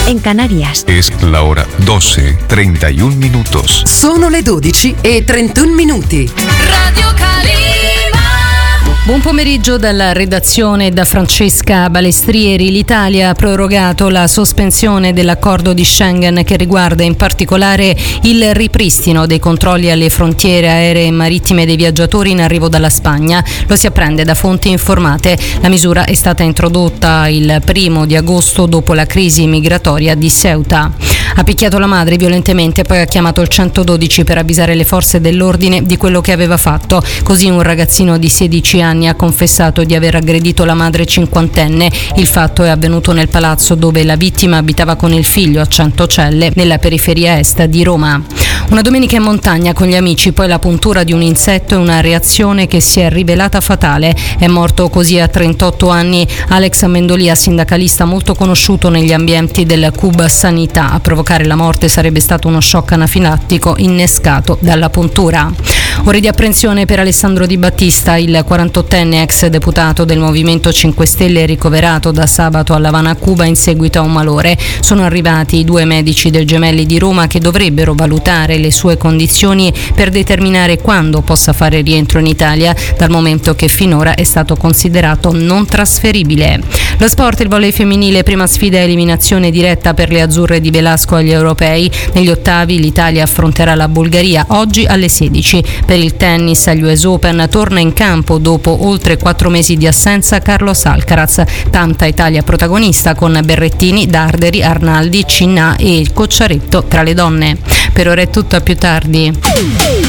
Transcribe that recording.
en Canarias. Es la hora 12:31 minutos. Sono le 12:31. Radio Calima. Buon pomeriggio dalla redazione da Francesca Balestrieri. L'Italia ha prorogato la sospensione dell'accordo di Schengen che riguarda in particolare il ripristino dei controlli alle frontiere aeree e marittime dei viaggiatori in arrivo dalla Spagna. Lo si apprende da fonti informate. La misura è stata introdotta il 1 di agosto dopo la crisi migratoria di Ceuta. Ha picchiato la madre violentemente, poi ha chiamato il 112 per avvisare le forze dell'ordine di quello che aveva fatto. Così un ragazzino di 16 anni ha confessato di aver aggredito la madre cinquantenne. Il fatto è avvenuto nel palazzo dove la vittima abitava con il figlio a Centocelle, nella periferia est di Roma. Una domenica in montagna con gli amici, poi la puntura di un insetto e una reazione che si è rivelata fatale. È morto così a 38 anni Alex Amendolia, sindacalista molto conosciuto negli ambienti del CUB Sanità. A provocare la morte sarebbe stato uno shock anafilattico innescato dalla puntura. Ore di apprensione per Alessandro Di Battista, il 48enne ex deputato del Movimento 5 Stelle ricoverato da sabato a L'Avana, Cuba, in seguito a un malore. Sono arrivati i 2 medici del Gemelli di Roma che dovrebbero valutare le sue condizioni per determinare quando possa fare rientro in Italia, dal momento che finora è stato considerato non trasferibile. Lo sport, il volley femminile, prima sfida a eliminazione diretta per le azzurre di Velasco agli europei. Negli ottavi l'Italia affronterà la Bulgaria oggi alle 16. Per il tennis agli US Open torna in campo dopo oltre 4 mesi di assenza Carlos Alcaraz. Tanta Italia protagonista con Berrettini, Darderi, Arnaldi, Cinnà e Cocciaretto tra le donne. Per ora è tutto, a più tardi.